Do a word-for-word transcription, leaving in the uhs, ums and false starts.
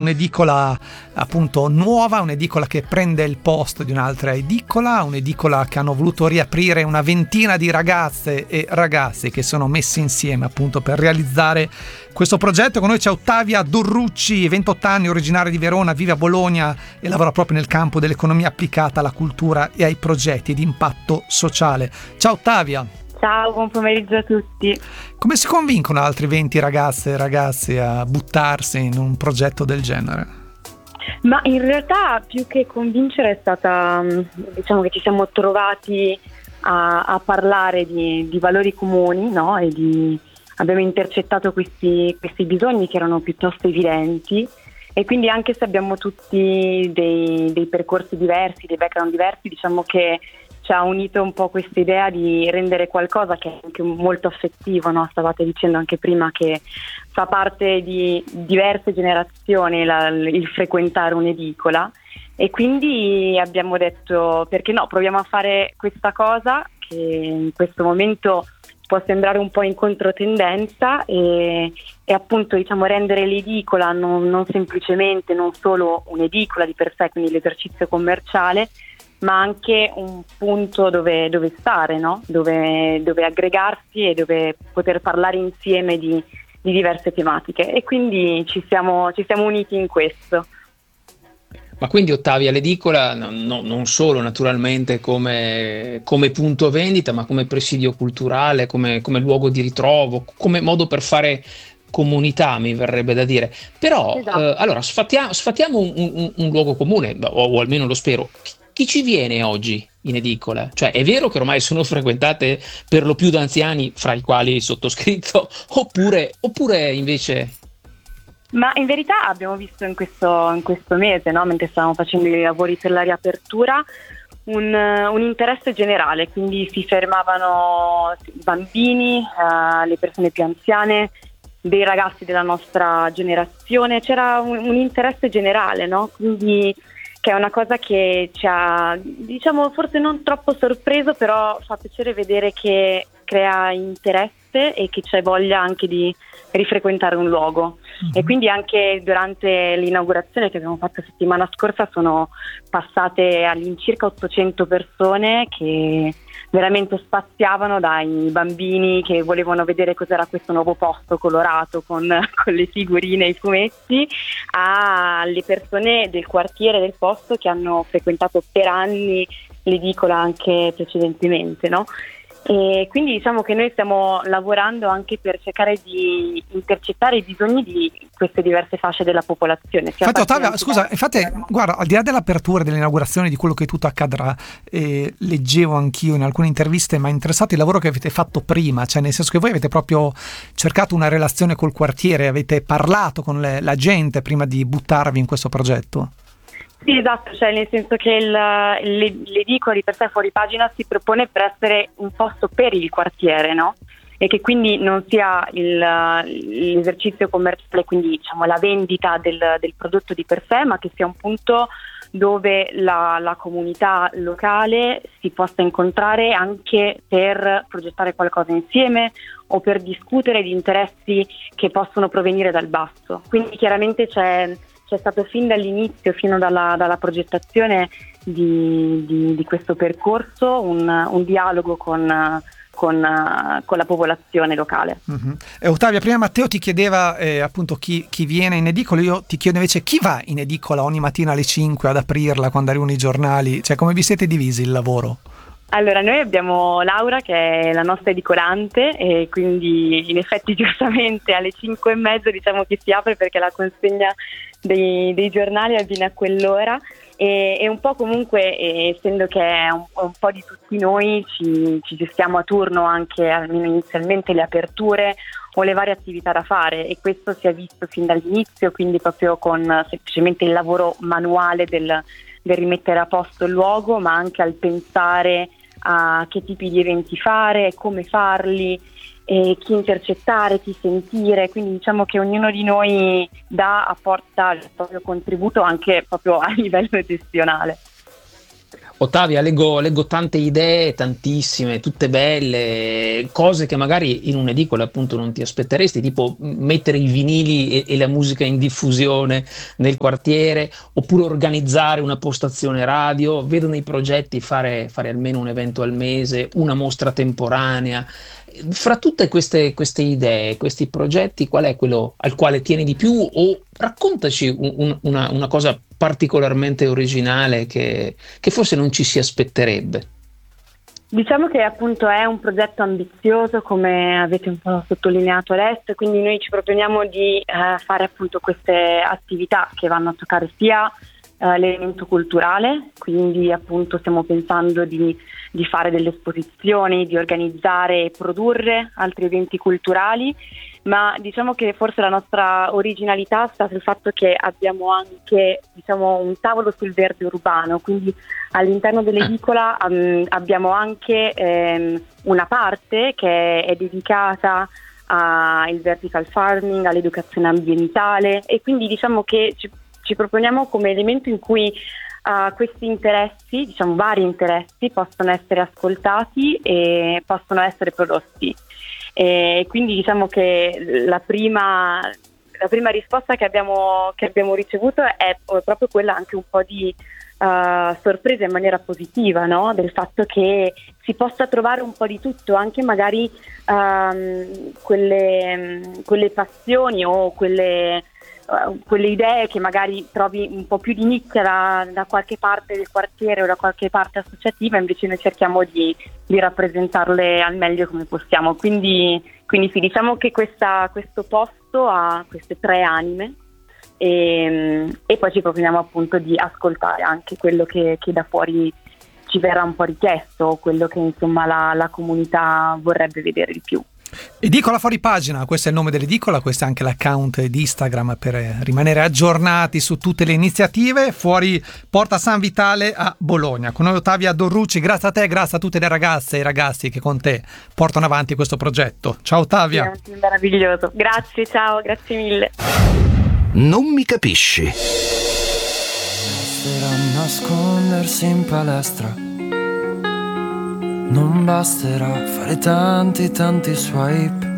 un'edicola appunto nuova, un'edicola che prende il posto di un'altra edicola, un'edicola che hanno voluto riaprire una ventina di ragazze e ragazzi che sono messi insieme appunto per realizzare questo progetto. Con noi c'è Ottavia Dorrucci, ventotto anni, originaria di Verona, vive a Bologna e lavora proprio nel campo dell'economia applicata alla cultura e ai progetti di impatto sociale. Ciao Ottavia. Ciao, buon pomeriggio a tutti. Come si convincono altri venti ragazze e ragazzi a buttarsi in un progetto del genere? Ma in realtà più che convincere è stata, diciamo che ci siamo trovati a, a parlare di, di valori comuni, no? E di, abbiamo intercettato questi, questi bisogni che erano piuttosto evidenti, e quindi anche se abbiamo tutti dei, dei percorsi diversi, dei background diversi, diciamo che ci ha unito un po' questa idea di rendere qualcosa che è anche molto affettivo, no? Stavate dicendo anche prima che fa parte di diverse generazioni la, il frequentare un'edicola, e quindi abbiamo detto perché no, proviamo a fare questa cosa che in questo momento può sembrare un po' in controtendenza, e, e appunto diciamo rendere l'edicola non, non semplicemente, non solo un'edicola di per sé, quindi l'esercizio commerciale, ma anche un punto dove, dove stare, no? Dove, dove aggregarsi e dove poter parlare insieme di, di diverse tematiche, e quindi ci siamo, ci siamo uniti in questo. Ma quindi Ottavia, l'edicola no, no, non solo naturalmente come, come punto vendita, ma come presidio culturale, come, come luogo di ritrovo, come modo per fare comunità, mi verrebbe da dire. Però esatto. eh, allora sfatiamo, sfatiamo un, un, un luogo comune, o, o almeno lo spero. Chi ci viene oggi in edicola? Cioè, è vero che ormai sono frequentate per lo più da anziani, fra i quali il sottoscritto, oppure, oppure invece... Ma in verità abbiamo visto in questo, in questo mese, no, mentre stavamo facendo i lavori per la riapertura, un, un interesse generale, quindi si fermavano bambini, uh, le persone più anziane, dei ragazzi della nostra generazione, c'era un, un interesse generale, no? Quindi che è una cosa che ci ha, diciamo, forse non troppo sorpreso, però fa piacere vedere che crea interesse e che c'è voglia anche di rifrequentare un luogo. Mm-hmm. E quindi anche durante l'inaugurazione che abbiamo fatto settimana scorsa sono passate all'incirca ottocento persone che veramente spaziavano, dai bambini che volevano vedere cos'era questo nuovo posto colorato con, con le figurine e i fumetti, alle persone del quartiere del posto che hanno frequentato per anni l'edicola anche precedentemente, no? E quindi diciamo che noi stiamo lavorando anche per cercare di intercettare i bisogni di queste diverse fasce della popolazione. Infatti, Ottavia, scusa, infatti, guarda, al di là dell'apertura e dell'inaugurazione, di quello che tutto accadrà, eh, leggevo anch'io in alcune interviste, ma è interessato il lavoro che avete fatto prima, cioè nel senso che voi avete proprio cercato una relazione col quartiere, avete parlato con le, la gente prima di buttarvi in questo progetto. Sì, esatto, cioè nel senso che il, l'edicola di per sé fuori pagina si propone per essere un posto per il quartiere, no? E che quindi non sia il, l'esercizio commerciale, quindi diciamo la vendita del, del prodotto di per sé, ma che sia un punto dove la, la comunità locale si possa incontrare anche per progettare qualcosa insieme o per discutere di interessi che possono provenire dal basso. Quindi chiaramente c'è C'è stato fin dall'inizio, fino dalla, dalla progettazione di, di, di questo percorso, un, un dialogo con, con, con la popolazione locale. Uh-huh. E Ottavia, prima Matteo ti chiedeva eh, appunto chi, chi viene in edicola, io ti chiedo invece chi va in edicola ogni mattina alle cinque ad aprirla quando arrivano i giornali, cioè come vi siete divisi il lavoro? Allora, noi abbiamo Laura che è la nostra edicolante e quindi in effetti giustamente alle cinque e mezza diciamo che si apre perché la consegna dei, dei giornali avviene a quell'ora e, e un po' comunque eh, essendo che è un, un po' di tutti noi ci, ci gestiamo a turno anche almeno inizialmente le aperture o le varie attività da fare, e questo si è visto fin dall'inizio, quindi proprio con semplicemente il lavoro manuale del, del rimettere a posto il luogo, ma anche al pensare a che tipi di eventi fare, come farli, e chi intercettare, chi sentire, quindi diciamo che ognuno di noi dà, apporta il proprio contributo anche proprio a livello gestionale. Ottavia, leggo, leggo tante idee, tantissime, tutte belle, cose che magari in un'edicola appunto non ti aspetteresti, tipo mettere i vinili e, e la musica in diffusione nel quartiere, oppure organizzare una postazione radio. Vedo nei progetti fare, fare almeno un evento al mese, una mostra temporanea. Fra tutte queste, queste idee, questi progetti, qual è quello al quale tieni di più? O raccontaci un- un- una, una cosa particolarmente originale che, che forse non ci si aspetterebbe. Diciamo che appunto è un progetto ambizioso, come avete un po' sottolineato adesso, quindi noi ci proponiamo di eh, fare appunto queste attività che vanno a toccare sia eh, l'elemento culturale, quindi appunto stiamo pensando di, di fare delle esposizioni, di organizzare e produrre altri eventi culturali, ma diciamo che forse la nostra originalità sta sul fatto che abbiamo anche, diciamo, un tavolo sul verde urbano, quindi all'interno dell'edicola um, abbiamo anche um, una parte che è dedicata al vertical farming, all'educazione ambientale, e quindi diciamo che ci, ci proponiamo come elemento in cui uh, questi interessi, diciamo vari interessi, possono essere ascoltati e possono essere prodotti. E quindi diciamo che la prima, la prima risposta che abbiamo, che abbiamo ricevuto è proprio quella anche un po' di uh, sorpresa in maniera positiva, no? Del fatto che si possa trovare un po' di tutto, anche magari um, quelle, quelle passioni o quelle, uh, quelle idee che magari trovi un po' più di nicchia da, da qualche parte del quartiere o da qualche parte associativa, invece noi cerchiamo di di rappresentarle al meglio come possiamo. Quindi, quindi sì, diciamo che questa, questo posto ha queste tre anime e, e poi ci proponiamo appunto di ascoltare anche quello che, che da fuori ci verrà un po' richiesto, quello che insomma la, la comunità vorrebbe vedere di più. Edicola Fuori Pagina, questo è il nome dell'edicola, questo è anche l'account di Instagram per rimanere aggiornati su tutte le iniziative. Fuori Porta San Vitale a Bologna. Con noi Ottavia Dorrucci, grazie a te, grazie a tutte le ragazze e i ragazzi che con te portano avanti questo progetto. Ciao Ottavia. È un team meraviglioso, grazie, ciao, grazie mille. Non mi capisci. Basterà nascondersi in palestra, non basterà fare tanti tanti swipe